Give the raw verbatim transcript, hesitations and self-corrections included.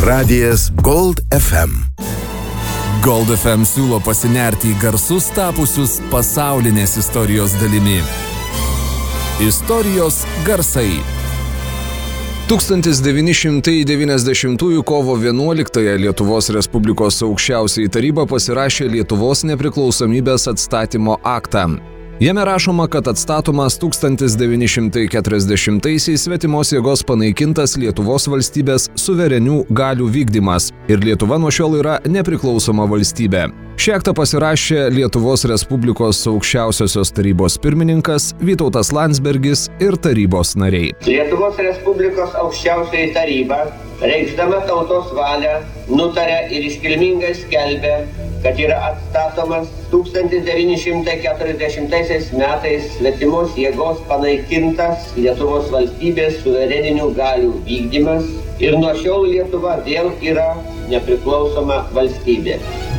Radijas Gold F M. Gold F M siūlo pasinerti į garsus tapusius pasaulinės istorijos dalimi. Istorijos garsai. tūkstantis devyni šimtai devyniasdešimtųjų kovo vienuoliktąją Lietuvos Respublikos aukščiausioji taryba pasirašė Lietuvos nepriklausomybės atstatymo aktą. Jame rašoma, kad atstatomas tūkstantis devyni šimtai keturiasdešimtaisiais svetimos jėgos panaikintas Lietuvos valstybės suverenių galių vykdymas ir Lietuva nuo šiol yra nepriklausoma valstybė. Šį aktą pasirašė Lietuvos Respublikos aukščiausiosios tarybos pirmininkas Vytautas Landsbergis ir tarybos nariai. Lietuvos Respublikos aukščiausioji taryba, reikšdama tautos valią, nutarė ir iškilmingai skelbė, kad yra atstatomas tūkstantis devyni šimtai keturiasdešimtaisiais metais svetimos jėgos panaikintas Lietuvos valstybės suvereninių galių vykdymas ir nuo šiol Lietuva vėl yra nepriklausoma valstybė.